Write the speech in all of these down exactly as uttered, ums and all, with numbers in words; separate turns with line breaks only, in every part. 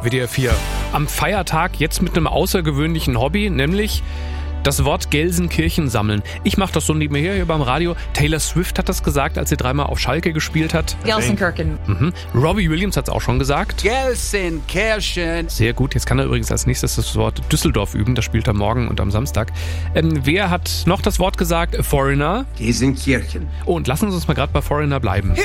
W D R vier. Am Feiertag jetzt mit einem außergewöhnlichen Hobby, nämlich das Wort Gelsenkirchen sammeln. Ich mache das so nebenher hier beim Radio. Taylor Swift hat das gesagt, als sie dreimal auf Schalke gespielt hat.
Gelsenkirchen.
Mhm. Robbie Williams hat es auch schon gesagt.
Gelsenkirchen.
Sehr gut. Jetzt kann er übrigens als nächstes das Wort Düsseldorf üben. Das spielt er morgen und am Samstag. Ähm, wer hat noch das Wort gesagt? Foreigner.
Gelsenkirchen.
Oh, und lassen Sie uns mal gerade bei Foreigner bleiben.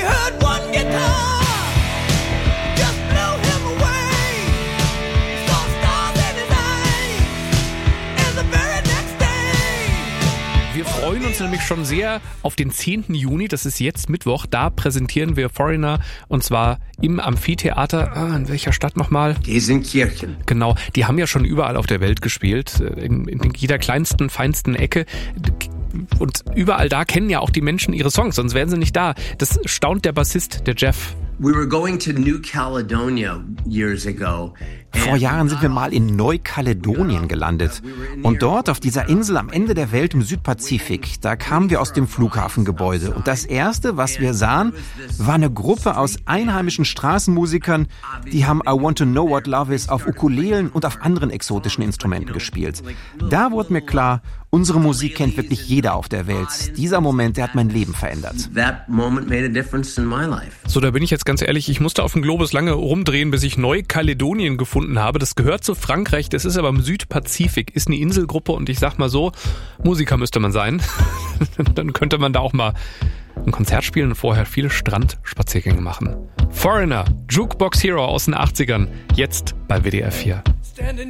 Wir freuen uns nämlich schon sehr auf den zehnten Juni, das ist jetzt Mittwoch. Da präsentieren wir Foreigner und zwar im Amphitheater. Ah, in welcher Stadt nochmal?
Gelsenkirchen.
Genau, die haben ja schon überall auf der Welt gespielt, in, in jeder kleinsten, feinsten Ecke. Und überall da kennen ja auch die Menschen ihre Songs, sonst wären sie nicht da. Das staunt der Bassist, der Jeff.
We were going to New Caledonia years ago.
Vor Jahren sind wir mal in Neukaledonien gelandet. Und dort auf dieser Insel am Ende der Welt im Südpazifik, da kamen wir aus dem Flughafengebäude. Und das Erste, was wir sahen, war eine Gruppe aus einheimischen Straßenmusikern, die haben I Want to Know What Love Is auf Ukulelen und auf anderen exotischen Instrumenten gespielt. Da wurde mir klar, unsere Musik kennt wirklich jeder auf der Welt. Dieser Moment, der hat mein Leben verändert.
That moment made a difference in my life.
So, da bin ich jetzt ganz ehrlich, ich musste auf dem Globus lange rumdrehen, bis ich Neukaledonien gefunden habe. Das gehört zu Frankreich, das ist aber im Südpazifik, ist eine Inselgruppe und ich sag mal so, Musiker müsste man sein. Dann könnte man da auch mal ein Konzert spielen und vorher viele Strandspaziergänge machen. Foreigner, Jukebox Hero aus den achtzigern, jetzt bei W D R vier.